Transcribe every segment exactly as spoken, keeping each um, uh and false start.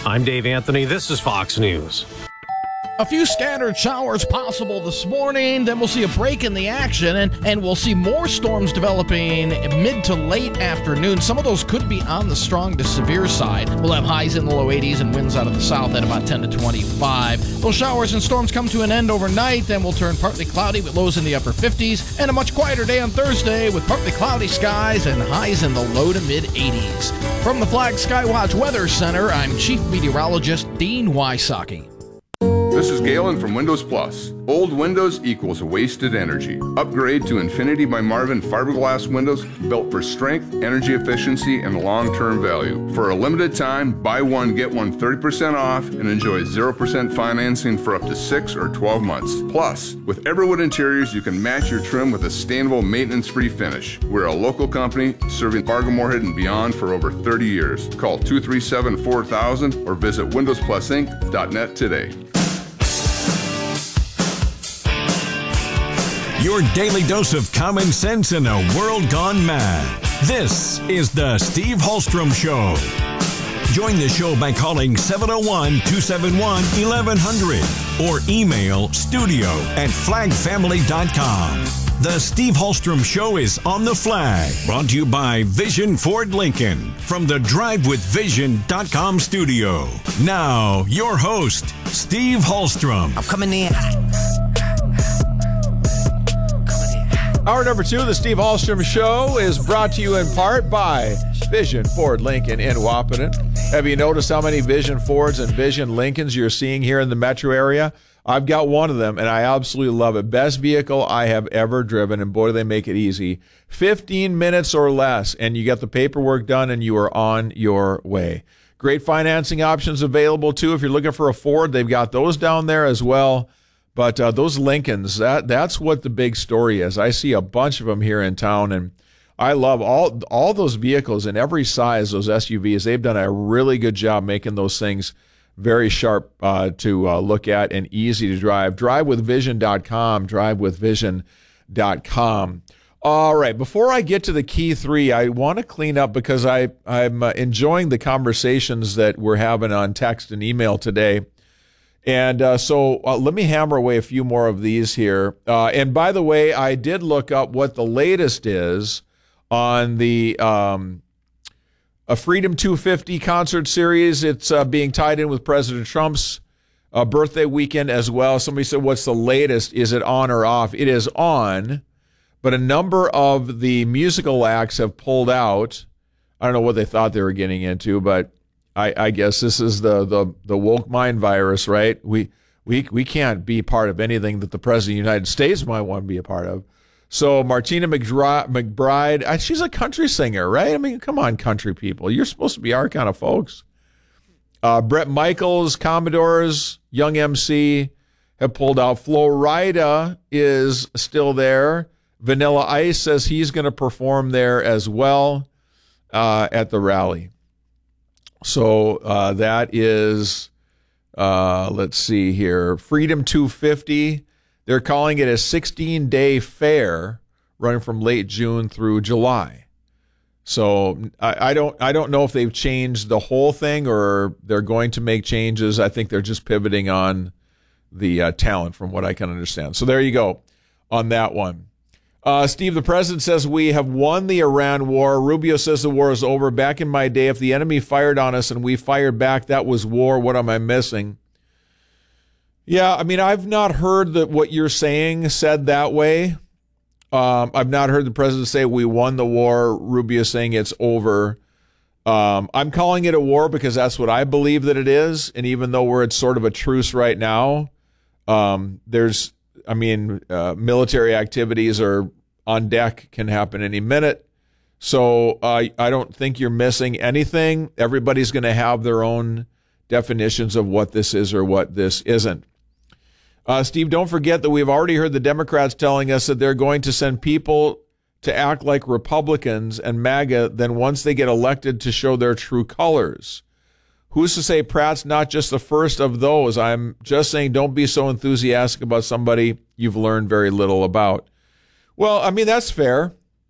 I'm Dave Anthony. This is Fox News. A few scattered showers possible this morning, then we'll see a break in the action, and, and we'll see more storms developing mid to late afternoon. Some of those could be on the strong to severe side. We'll have highs in the low eighties and winds out of the south at about ten to twenty-five. Those showers and storms come to an end overnight, then we'll turn partly cloudy with lows in the upper fifties, and a much quieter day on Thursday with partly cloudy skies and highs in the low to mid eighties. From the Flag Skywatch Weather Center, I'm Chief Meteorologist Dean Wysocki. This is Galen from Windows Plus. Old windows equals wasted energy. Upgrade to Infinity by Marvin fiberglass windows built for strength, energy efficiency, and long-term value. For a limited time, buy one, get one thirty percent off and enjoy zero percent financing for up to six or twelve months. Plus, with Everwood Interiors, you can match your trim with a sustainable, maintenance-free finish. We're a local company serving Fargo, Moorhead, and beyond for over thirty years. Call two three seven, four thousand or visit windows plus inc dot net today. Your daily dose of common sense in a world gone mad. This is the Steve Hallstrom Show. Join the show by calling seven oh one, two seven one, eleven hundred or email studio at flag family dot com. The Steve Hallstrom Show is on the Flag, brought to you by Vision Ford Lincoln from the drive with vision dot com studio. Now, your host, Steve Hallstrom. I'm coming in. Hour number two of the Steve Hallstrom Show is brought to you in part by Vision Ford Lincoln in Wahpeton. Have you noticed how many Vision Fords and Vision Lincolns you're seeing here in the metro area? I've got one of them, and I absolutely love it. Best vehicle I have ever driven, and boy, do they make it easy. fifteen minutes or less, and you get the paperwork done, and you are on your way. Great financing options available, too. If you're looking for a Ford, they've got those down there as well. But uh, those Lincolns, that that's what the big story is. I see a bunch of them here in town, and I love all all those vehicles in every size, those S U Vs. They've done a really good job making those things very sharp uh, to uh, look at and easy to drive. drive with vision dot com, drive with vision dot com. All right, before I get to the key three, I want to clean up because I, I'm uh, enjoying the conversations that we're having on text and email today. And uh, so uh, let me hammer away a few more of these here. Uh, and by the way, I did look up what the latest is on the um, a Freedom two fifty concert series. It's uh, being tied in with President Trump's uh, birthday weekend as well. Somebody said, what's the latest? Is it on or off? It is on, but a number of the musical acts have pulled out. I don't know what they thought they were getting into, but I, I guess this is the, the, the woke mind virus, right? We we we can't be part of anything that the President of the United States might want to be a part of. So Martina McDri- McBride, she's a country singer, right? I mean, come on, country people. You're supposed to be our kind of folks. Uh, Bret Michaels, Commodores, Young M C have pulled out. Flo Rida is still there. Vanilla Ice says he's going to perform there as well uh, at the rally. So uh, that is, uh, let's see here, Freedom two fifty. They're calling it a sixteen-day fair running from late June through July. So I, I don't I don't know if they've changed the whole thing or they're going to make changes. I think they're just pivoting on the uh, talent from what I can understand. So there you go on that one. Uh, Steve, the president says we have won the Iran war. Rubio says the war is over. Back in my day, if the enemy fired on us and we fired back, that was war. What am I missing? Yeah, I mean, I've not heard that what you're saying said that way. Um, I've not heard the president say we won the war. Rubio saying it's over. Um, I'm calling it a war because that's what I believe that it is. And even though we're at sort of a truce right now, um, there's I mean, uh, military activities are on deck, can happen any minute. So uh, I don't think you're missing anything. Everybody's going to have their own definitions of what this is or what this isn't. Uh, Steve, don't forget that we've already heard the Democrats telling us that they're going to send people to act like Republicans and MAGA, then once they get elected to show their true colors. Who's to say Pratt's not just the first of those? I'm just saying don't be so enthusiastic about somebody you've learned very little about. Well, I mean, that's fair.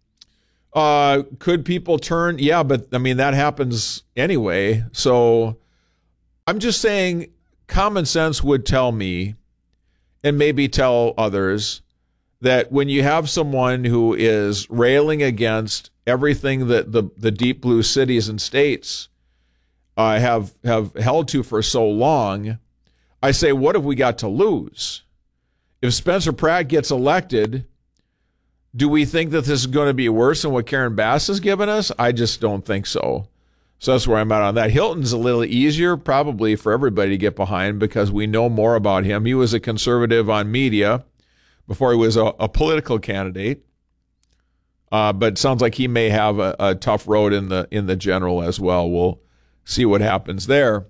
Uh, could people turn? Yeah, but I mean, that happens anyway. So I'm just saying common sense would tell me, and maybe tell others, that when you have someone who is railing against everything that the, the deep blue cities and states uh, have have held to for so long, I say, what have we got to lose? If Spencer Pratt gets elected, do we think that this is going to be worse than what Karen Bass has given us? I just don't think so. So that's where I'm at on that. Hilton's a little easier probably for everybody to get behind because we know more about him. He was a conservative on media before he was a, a political candidate. Uh, but it sounds like he may have a, a tough road in the in the general as well. We'll see what happens there.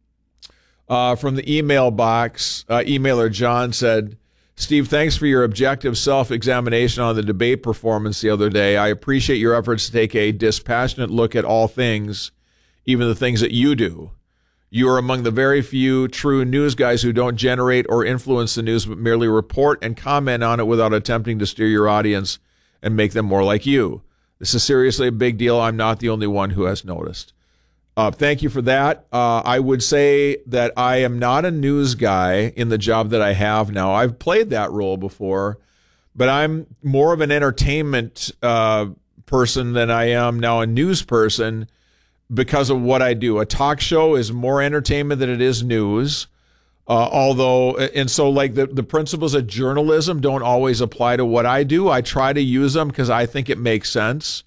Uh, from the email box, uh, emailer John said, Steve, thanks for your objective self-examination on the debate performance the other day. I appreciate your efforts to take a dispassionate look at all things, even the things that you do. You are among the very few true news guys who don't generate or influence the news, but merely report and comment on it without attempting to steer your audience and make them more like you. This is seriously a big deal. I'm not the only one who has noticed. Uh, thank you for that. Uh, I would say that I am not a news guy in the job that I have now. I've played that role before, but I'm more of an entertainment uh, person than I am now a news person because of what I do. A talk show is more entertainment than it is news. Uh, although, and so like the, the principles of journalism don't always apply to what I do. I try to use them because I think it makes sense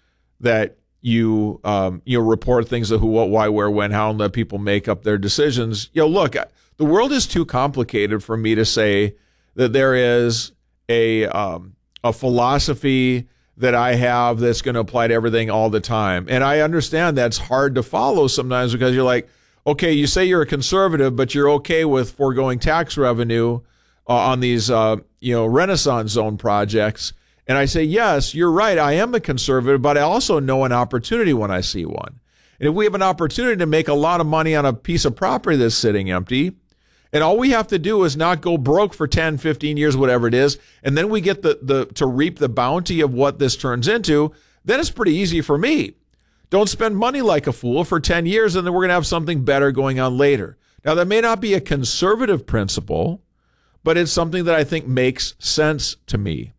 that you um, you know, report things of who, what, why, where, when, how, and let people make up their decisions. You know, look, the world is too complicated for me to say that there is a um, a philosophy that I have that's going to apply to everything all the time. And I understand that's hard to follow sometimes because you're like, okay, you say you're a conservative, but you're okay with foregoing tax revenue uh, on these uh, you know Renaissance Zone projects. And I say, yes, you're right. I am a conservative, but I also know an opportunity when I see one. And if we have an opportunity to make a lot of money on a piece of property that's sitting empty, and all we have to do is not go broke for ten, fifteen years, whatever it is, and then we get the, the to reap the bounty of what this turns into, then it's pretty easy for me. Don't spend money like a fool for ten years, and then we're going to have something better going on later. Now, that may not be a conservative principle, but it's something that I think makes sense to me.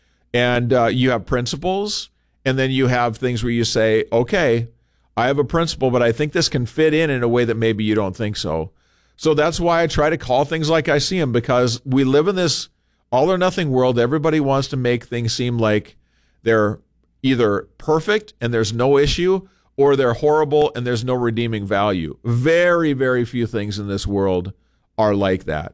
And uh, you have principles, and then you have things where you say, okay, I have a principle, but I think this can fit in in a way that maybe you don't think so. So that's why I try to call things like I see them, because we live in this all or nothing world. Everybody wants to make things seem like they're either perfect and there's no issue, or they're horrible and there's no redeeming value. Very, very few things in this world are like that.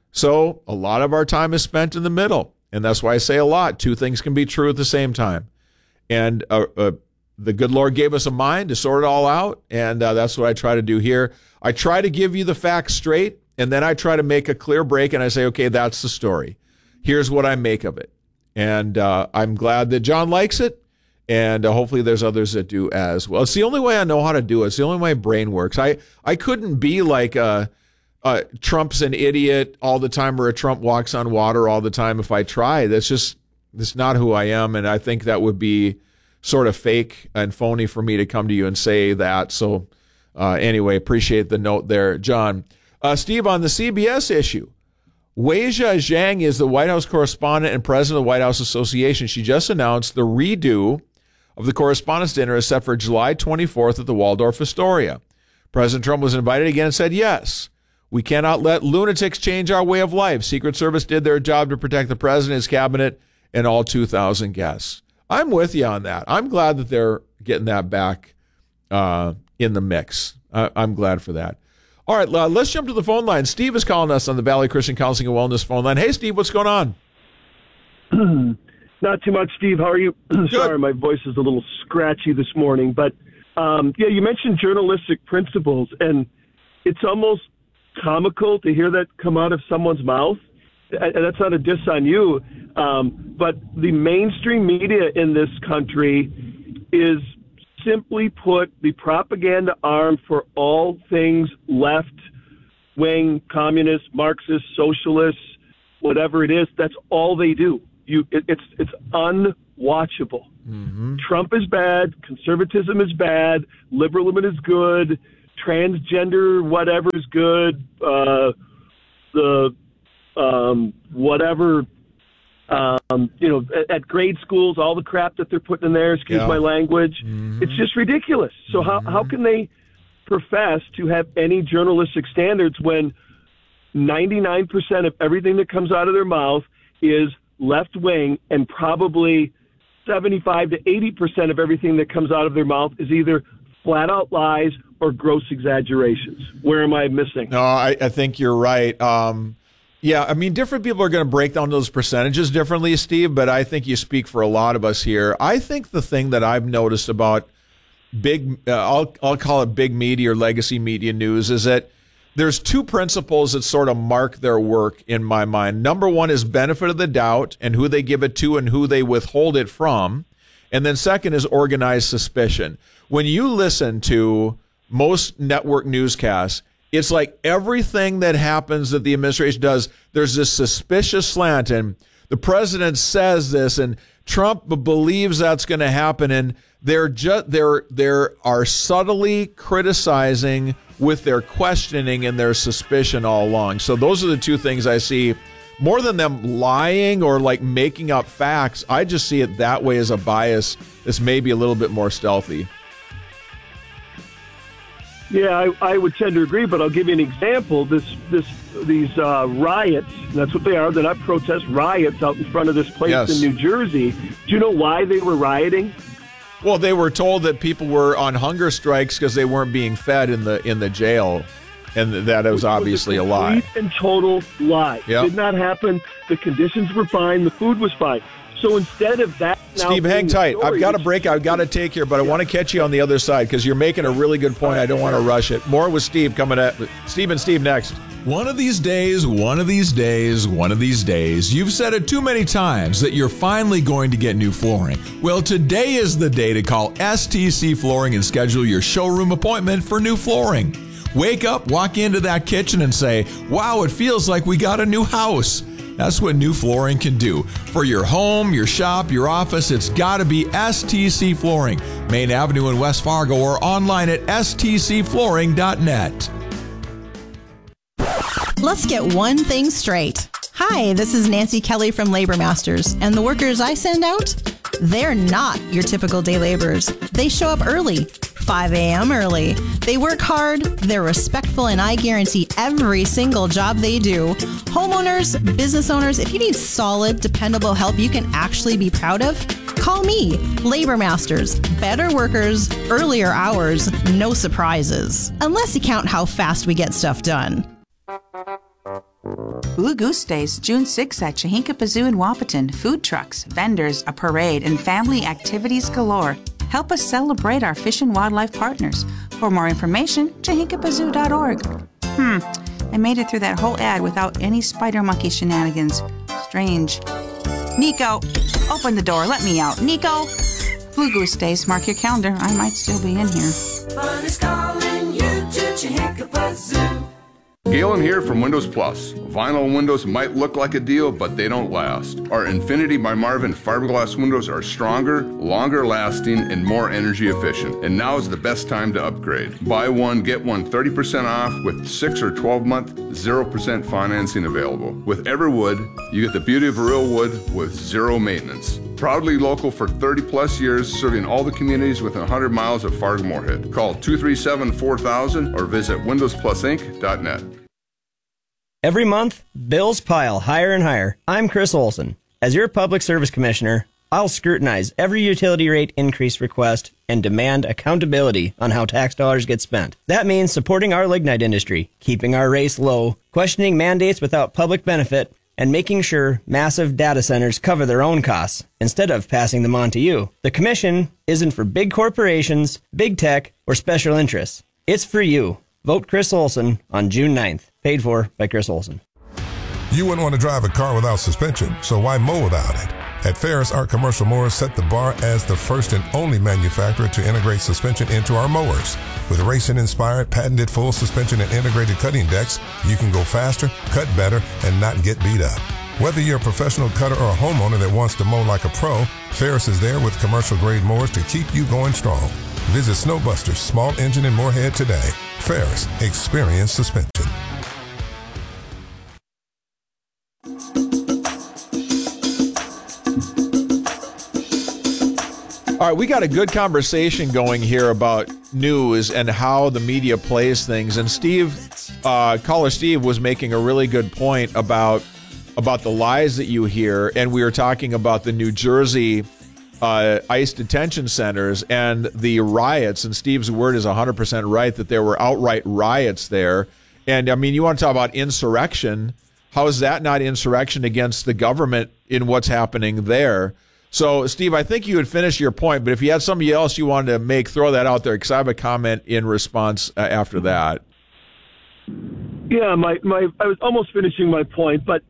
So a lot of our time is spent in the middle. And that's why I say a lot. Two things can be true at the same time. And uh, uh, the good Lord gave us a mind to sort it all out. And uh, that's what I try to do here. I try to give you the facts straight, and then I try to make a clear break, and I say, okay, that's the story. Here's what I make of it. And uh, I'm glad that John likes it, and uh, hopefully there's others that do as well. It's the only way I know how to do it. It's the only way my brain works. I, I couldn't be like a, a Trump's an idiot all the time, or a Trump walks on water all the time if I try. That's just that's not who I am, and I think that would be sort of fake and phony for me to come to you and say that. So uh, anyway, appreciate the note there, John. Uh, Steve, on the C B S issue, Weijia Zhang is the White House correspondent and president of the White House Association. She just announced the redo of the Correspondents' Dinner is set for July twenty-fourth at the Waldorf Astoria. President Trump was invited again and said, yes, we cannot let lunatics change our way of life. Secret Service did their job to protect the president, his cabinet, and all two thousand guests. I'm with you on that. I'm glad that they're getting that back uh, in the mix. I, I'm glad for that. All right, uh, let's jump to the phone line. Steve is calling us on the Valley Christian Counseling and Wellness phone line. Hey, Steve, what's going on? Not too much, Steve. How are you? Sorry, my voice is a little scratchy this morning. But, um, yeah, you mentioned journalistic principles, and it's almost comical to hear that come out of someone's mouth. And that's not a diss on you. Um, but the mainstream media in this country is simply put the propaganda arm for all things left wing, communist, Marxist, socialist, whatever it is. That's all they do. You, it, it's it's unwatchable. Mm-hmm. Trump is bad. Conservatism is bad. Liberalism is good. transgender whatever's good, uh, the um, whatever, um, you know, at, at grade schools, all the crap that they're putting in there, excuse yeah. my language, mm-hmm. it's just ridiculous. So mm-hmm. how, how can they profess to have any journalistic standards when ninety-nine percent of everything that comes out of their mouth is left-wing, and probably seventy-five to eighty percent of everything that comes out of their mouth is either flat-out lies or gross exaggerations? Where am I missing? No, I, I think you're right. Um, yeah, I mean, different people are going to break down those percentages differently, Steve, but I think you speak for a lot of us here. I think the thing that I've noticed about big, uh, I'll, I'll call it big media or legacy media news, is that there's two principles that sort of mark their work in my mind. Number one is benefit of the doubt and who they give it to and who they withhold it from. And then second is organized suspicion. When you listen to most network newscasts, it's like everything that happens that the administration does, there's this suspicious slant, and the president says this, and Trump believes that's going to happen, and they're just they're they're are subtly criticizing with their questioning and their suspicion all along. So those are the two things I see. More than them lying or like making up facts, I just see it that way as a bias that's maybe a little bit more stealthy. Yeah, I, I would tend to agree, but I'll give you an example. This, this, these uh, riots, that's what they are. They're not protests, riots out in front of this place yes. in New Jersey. Do you know why they were rioting? Well, they were told that people were on hunger strikes because they weren't being fed in the in the jail, and that was obviously was a, a lie. Complete and total lie. Yep. It did not happen. The conditions were fine. The food was fine. So instead of that, Steve, hang tight. I've got a break. I've got to take here, but I want to catch you on the other side because you're making a really good point. I don't want to rush it. More with Steve coming at Steve and Steve next. One of these days, one of these days, one of these days, you've said it too many times that you're finally going to get new flooring. Well, today is the day to call S T C Flooring and schedule your showroom appointment for new flooring. Wake up, walk into that kitchen and say, wow, it feels like we got a new house. That's what new flooring can do. For your home, your shop, your office, it's got to be S T C Flooring. Main Avenue in West Fargo or online at S T C flooring dot net. Let's get one thing straight. Hi, this is Nancy Kelly from Labor Masters, and the workers I send out, they're not your typical day laborers. They show up early, five a.m. early. They work hard, they're respectful, and I guarantee every single job they do. Homeowners, business owners, if you need solid, dependable help you can actually be proud of, call me, Labor Masters. Better workers, earlier hours, no surprises. Unless you count how fast we get stuff done. Blue Goose Days, June sixth at Chahinka Zoo in Wapaton. Food trucks, vendors, a parade, and family activities galore. Help us celebrate our fish and wildlife partners. For more information, chahinka zoo dot org. Hmm, I made it through that whole ad without any spider monkey shenanigans. Strange. Nico, open the door. Let me out. Nico! Blue Goose Days, mark your calendar. I might still be in here. Fun is calling you to Chahinka Zoo. Galen here from Windows Plus. Vinyl windows might look like a deal, but they don't last. Our Infinity by Marvin fiberglass windows are stronger, longer lasting, and more energy efficient. And now is the best time to upgrade. Buy one, get one thirty percent off with six or twelve month, zero percent financing available. With Everwood, you get the beauty of real wood with zero maintenance. Proudly local for thirty plus years, serving all the communities within one hundred miles of Fargo-Moorhead. Call two three seven, four thousand or visit windows plus inc dot net. Every month, bills pile higher and higher. I'm Chris Olson. As your Public Service Commissioner, I'll scrutinize every utility rate increase request and demand accountability on how tax dollars get spent. That means supporting our lignite industry, keeping our rates low, questioning mandates without public benefit, and making sure massive data centers cover their own costs instead of passing them on to you. The Commission isn't for big corporations, big tech, or special interests. It's for you. Vote Chris Olson on June ninth. Paid for by Chris Olson. You wouldn't want to drive a car without suspension, so why mow without it? At Ferris, our commercial mowers set the bar as the first and only manufacturer to integrate suspension into our mowers. With racing-inspired, patented full suspension and integrated cutting decks, you can go faster, cut better, and not get beat up. Whether you're a professional cutter or a homeowner that wants to mow like a pro, Ferris is there with commercial-grade mowers to keep you going strong. Visit Snowbuster's Small Engine in Moorhead today. Ferris, experience suspension. All right, we got a good conversation going here about news and how the media plays things. And Steve, uh, caller Steve, was making a really good point about about the lies that you hear. And we were talking about the New Jersey uh, ICE detention centers and the riots. And Steve's word is one hundred percent right that there were outright riots there. And I mean, you want to talk about insurrection? How is that not insurrection against the government in what's happening there? So, Steve, I think you had finished your point, but if you had something else you wanted to make, throw that out there, because I have a comment in response uh, after that. Yeah, my, my I was almost finishing my point, but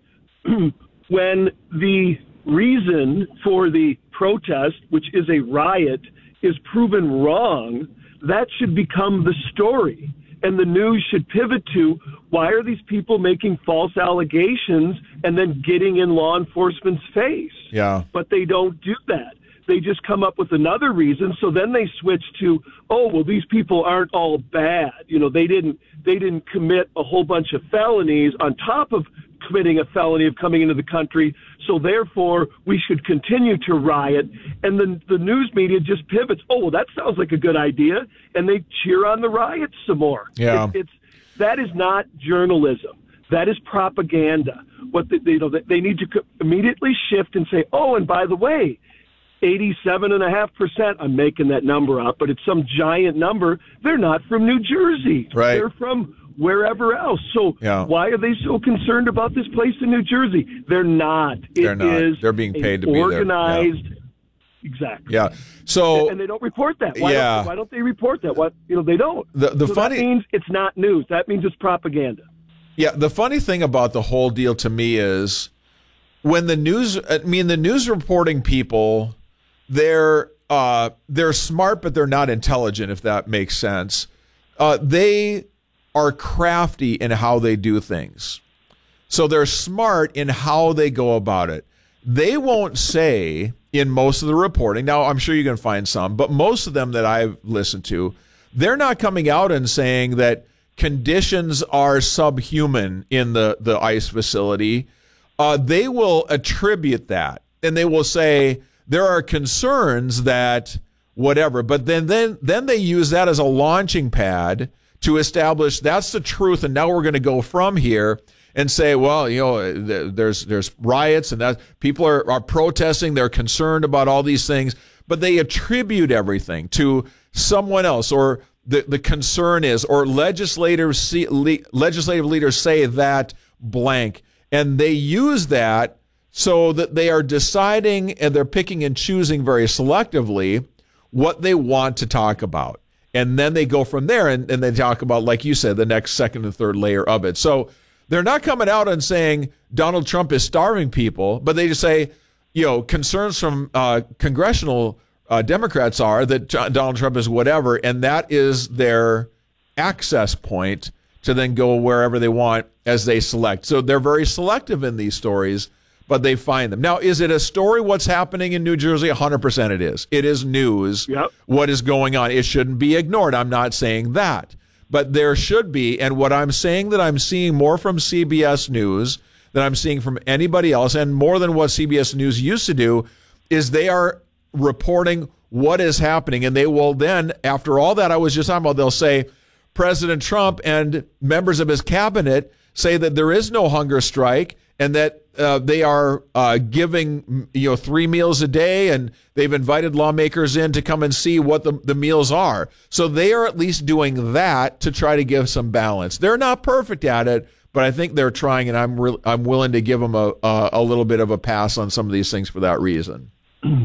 when the reason for the protest, which is a riot, is proven wrong, that should become the story. And the news should pivot to, why are these people making false allegations and then getting in law enforcement's face? Yeah. But they don't do that. They just come up with another reason. So then they switch to, oh, well, these people aren't all bad. You know, they didn't they didn't commit a whole bunch of felonies on top of committing a felony of coming into the country. So therefore, we should continue to riot. And then the news media just pivots. Oh, well, that sounds like a good idea. And they cheer on the riots some more. Yeah. It, it's that is not journalism. That is propaganda. What they, they, you know, they need to immediately shift and say, oh, and by the way, eighty-seven point five percent, I'm making that number up, but it's some giant number. They're not from New Jersey. Right. They're from wherever else. So yeah. why are they so concerned about this place in New Jersey? They're not. They're it not. Is They're being paid to be there. Organized. Yeah. Exactly. Yeah. So and they don't report that. Why, yeah. don't, why don't they report that? What you know, they don't. The the so funny that means it's not news. That means it's propaganda. Yeah, the funny thing about the whole deal to me is when the news I mean the news reporting people, they're uh, they're smart, but they're not intelligent, if that makes sense. Uh, they are crafty in how they do things. So they're smart in how they go about it. They won't say in most of the reporting, now I'm sure you can find some, but most of them that I've listened to, they're not coming out and saying that conditions are subhuman in the, the ICE facility. Uh, they will attribute that, and they will say there are concerns that whatever, but then, then, then they use that as a launching pad to establish that's the truth, and now we're going to go from here and say, well, you know, there's there's riots and that people are, are protesting, they're concerned about all these things, but they attribute everything to someone else, or the, the concern is, or legislators see, le, legislative leaders say that blank, and they use that so that they are deciding and they're picking and choosing very selectively what they want to talk about. And then they go from there and, and they talk about, like you said, the next second and third layer of it. So they're not coming out and saying Donald Trump is starving people, but they just say, you know, concerns from uh, congressional uh, Democrats are that Donald Trump is whatever, and that is their access point to then go wherever they want as they select. So they're very selective in these stories, but they find them. Now, is it a story what's happening in New Jersey? one hundred percent it is. It is news. Yep. What is going on. It shouldn't be ignored. I'm not saying that. But there should be, and what I'm saying that I'm seeing more from C B S News than I'm seeing from anybody else, and more than what C B S News used to do, is they are reporting what is happening. And they will then, after all that I was just talking about, they'll say President Trump and members of his cabinet say that there is no hunger strike and that uh, they are uh, giving, you know, three meals a day, and they've invited lawmakers in to come and see what the, the meals are. So they are at least doing that to try to give some balance. They're not perfect at it, but I think they're trying, and I'm re- I'm willing to give them a, a a little bit of a pass on some of these things for that reason.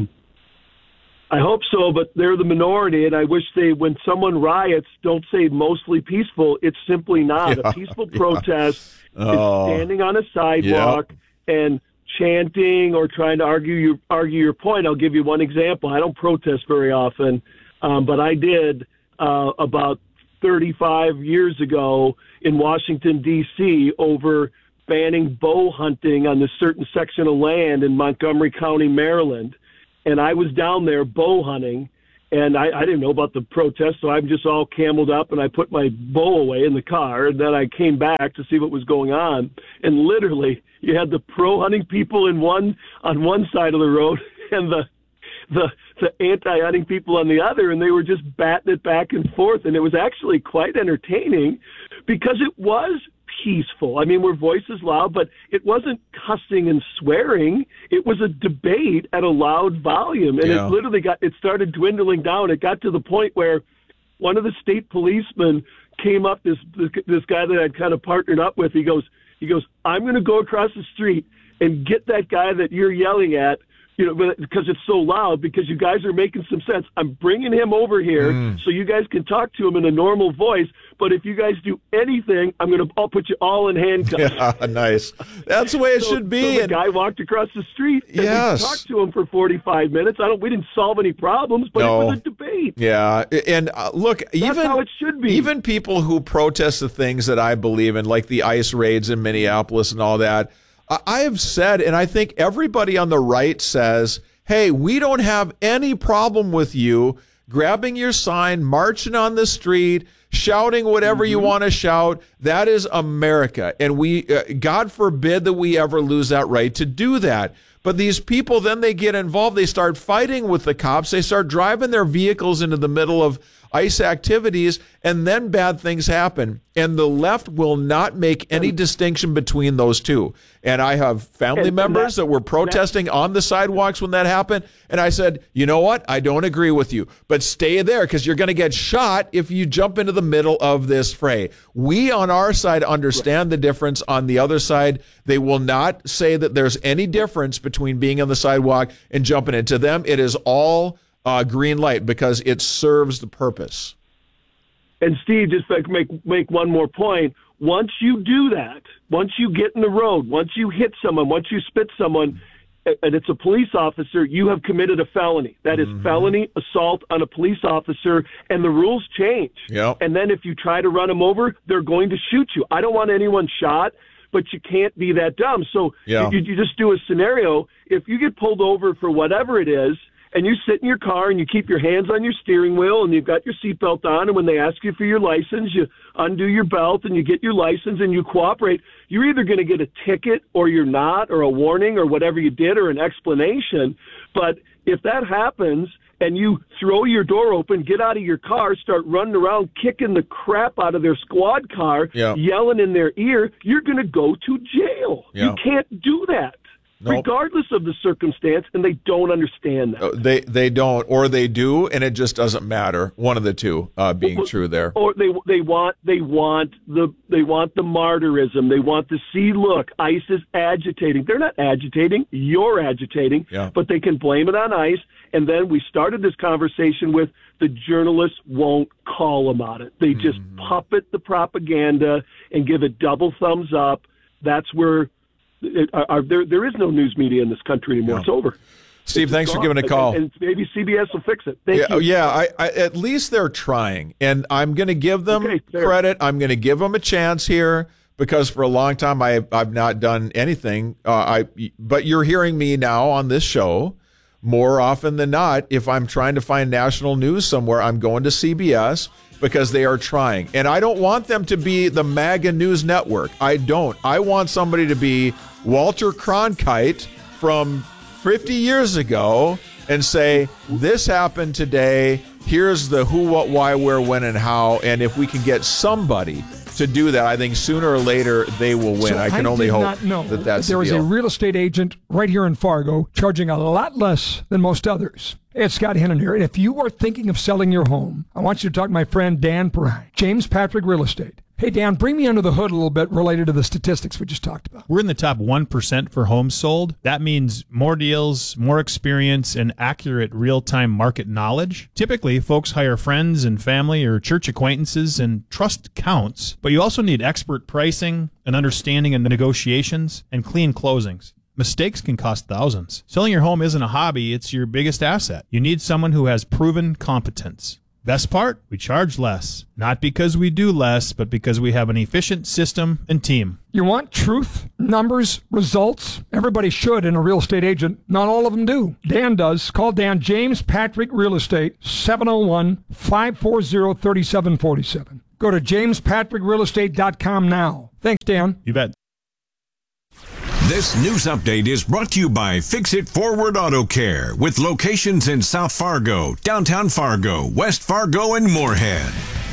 I hope so, but they're the minority, and I wish they, when someone riots, don't say mostly peaceful. It's simply not. Yeah, a peaceful yeah. protest Oh. is standing on a sidewalk and chanting or trying to argue your, argue your point. I'll give you one example. I don't protest very often, um, but I did uh, about thirty-five years ago in Washington, D C, over banning bow hunting on this certain section of land in Montgomery County, Maryland. And I was down there bow hunting, And I, I didn't know about the protest, so I'm just all cameled up, and I put my bow away in the car, and then I came back to see what was going on. And literally, you had the pro-hunting people in one on one side of the road, and the the the anti-hunting people on the other, and they were just batting it back and forth. And it was actually quite entertaining because it was peaceful. I mean, were voices loud, but it wasn't cussing and swearing. It was a debate at a loud volume, and Yeah. it literally got, it started dwindling down. It got to the point where one of the state policemen came up, this this, this guy that I'd kind of partnered up with. He goes, he goes, I'm going to go across the street and get that guy that you're yelling at, you know, because it's so loud, because you guys are making some sense. I'm bringing him over here Mm. so you guys can talk to him in a normal voice. But if you guys do anything, I'm going to I'll put you all in handcuffs. Yeah, nice. That's the way it So- should be. So the And- guy walked across the street, and Yes. we talked to him for forty-five minutes. I don't. We didn't solve any problems, but No. it was a debate. Yeah, and uh, look, even That's how it should be. Even people who protest the things that I believe in, like the ICE raids in Minneapolis and all that, I, I have said, and I think everybody on the right says, "Hey, we don't have any problem with you grabbing your sign, marching on the street, shouting whatever you want to shout. That is America, and we, uh, God forbid that we ever lose that right to do that." But these people, then they get involved. They start fighting with the cops. They start driving their vehicles into the middle of ICE activities, and then bad things happen. And the left will not make any distinction between those two. And I have family And- and members that- that were protesting on the sidewalks when that happened. And I said, you know what? I don't agree with you, but stay there, because you're going to get shot if you jump into the middle of this fray. We on our side understand the difference. On the other side, they will not say that there's any difference between being on the sidewalk and jumping in. To them, it is all uh, green light, because it serves the purpose. And Steve, just like make make one more point. Once you do that, once you get in the road, once you hit someone, once you spit someone, and it's a police officer, you have committed a felony. That is felony assault on a police officer, and the rules change. Yep. And then if you try to run them over, they're going to shoot you. I don't want anyone shot, but you can't be that dumb. So Yeah. you, you just do a scenario. If you get pulled over for whatever it is, and you sit in your car and you keep your hands on your steering wheel and you've got your seatbelt on, and when they ask you for your license, you undo your belt and you get your license and you cooperate, you're either going to get a ticket or you're not, or a warning or whatever you did, or an explanation. But if that happens and you throw your door open, get out of your car, start running around kicking the crap out of their squad car, Yeah. yelling in their ear, you're going to go to jail. Yeah. You can't do that. Nope. Regardless of the circumstance, and they don't understand that. Uh, They they don't, or they do, and it just doesn't matter. One of the two uh, being true there. Or they they want they want the they want the martyrism. They want to see, look, ICE is agitating. They're not agitating. You're agitating. Yeah. But they can blame it on ICE. And then we started this conversation with the journalists won't call them on it. They just Mm-hmm. puppet the propaganda and give it double thumbs up. That's where it, are, there there is no news media in this country anymore. Yeah. It's over. Steve, thanks for giving a call. And, and maybe C B S will fix it. Thank yeah, you. yeah. I, I, at least they're trying, and I'm going to give them Okay, fair. credit. I'm going to give them a chance here, because for a long time I I've not done anything. Uh, I but you're hearing me now on this show more often than not. If I'm trying to find national news somewhere, I'm going to C B S, because they are trying, and I don't want them to be the MAGA News Network. I don't. I want somebody to be Walter Cronkite from fifty years ago and say, this happened today. Here's the who, what, why, where, when, and how. And if we can get somebody to do that, I think sooner or later they will win. So I can only did hope not know that that's there the was deal. a real estate agent right here in Fargo charging a lot less than most others. Hey, it's Scott Hennon here. And if you are thinking of selling your home, I want you to talk to my friend Dan Perrine, James Patrick Real Estate. Hey, Dan, bring me under the hood a little bit related to the statistics we just talked about. We're in the top one percent for homes sold. That means more deals, more experience, and accurate real-time market knowledge. Typically, folks hire friends and family or church acquaintances, and trust counts. But you also need expert pricing, an understanding of the negotiations, and clean closings. Mistakes can cost thousands. Selling your home isn't a hobby, it's your biggest asset. You need someone who has proven competence. Best part? We charge less. Not because we do less, but because we have an efficient system and team. You want truth, numbers, results? Everybody should in a real estate agent. Not all of them do. Dan does. Call Dan, James Patrick Real Estate, seven oh one, five four zero, three seven four seven. Go to james patrick real estate dot com now. Thanks, Dan. You bet. This news update is brought to you by Fix It Forward Auto Care, with locations in South Fargo, downtown Fargo, West Fargo, and Moorhead.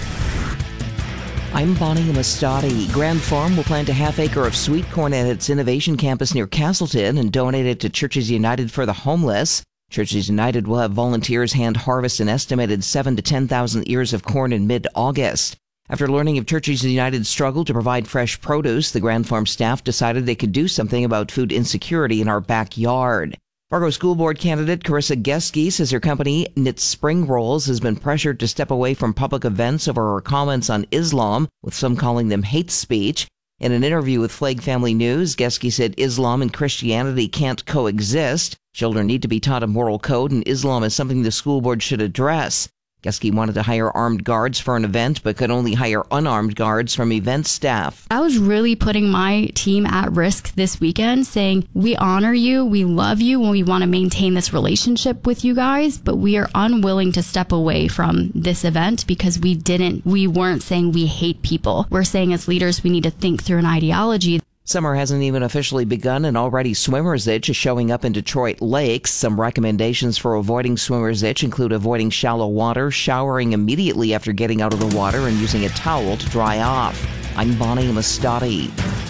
I'm Bonnie Amistadi. Grand Farm will plant a half acre of sweet corn at its innovation campus near Castleton and donate it to Churches United for the Homeless. Churches United will have volunteers hand harvest an estimated seven to ten thousand ears of corn in mid-August. After learning of Churches United's struggle to provide fresh produce, the Grand Farm staff decided they could do something about food insecurity in our backyard. Fargo School Board candidate Carissa Geske says her company, Knit Spring Rolls, has been pressured to step away from public events over her comments on Islam, with some calling them hate speech. In an interview with Flag Family News, Geske said Islam and Christianity can't coexist. Children need to be taught a moral code, and Islam is something the school board should address. Geske wanted to hire armed guards for an event, but could only hire unarmed guards from event staff. I was really putting my team at risk this weekend, saying, we honor you, we love you, and we want to maintain this relationship with you guys, but we are unwilling to step away from this event because we didn't, we weren't saying we hate people. We're saying as leaders, we need to think through an ideology. Summer hasn't even officially begun, and already swimmer's itch is showing up in Detroit lakes. Some recommendations for avoiding swimmer's itch include avoiding shallow water, showering immediately after getting out of the water, and using a towel to dry off. I'm Bonnie Amistadi.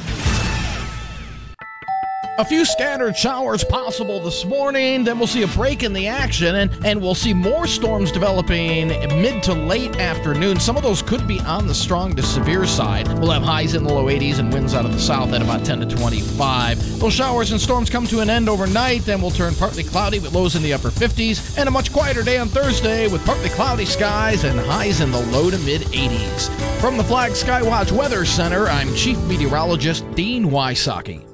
A few scattered showers possible this morning, then we'll see a break in the action, and, and we'll see more storms developing mid to late afternoon. Some of those could be on the strong to severe side. We'll have highs in the low eighties and winds out of the south at about ten to twenty-five. Those showers and storms come to an end overnight, then we'll turn partly cloudy with lows in the upper fifties, and a much quieter day on Thursday with partly cloudy skies and highs in the low to mid eighties. From the Flag Skywatch Weather Center, I'm Chief Meteorologist Dean Wysocki.